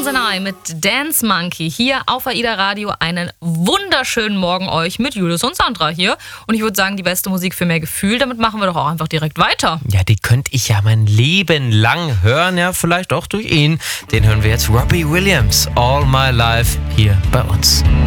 Stones and I mit Dance Monkey hier auf AIDA Radio. Einen wunderschönen Morgen euch mit Julius und Sandra hier. Und ich würde sagen, die beste Musik für mehr Gefühl. Damit machen wir doch auch einfach direkt weiter. Ja, die könnte ich ja mein Leben lang hören. Ja, vielleicht auch durch ihn. Den hören wir jetzt. Robbie Williams, All My Life, hier bei uns.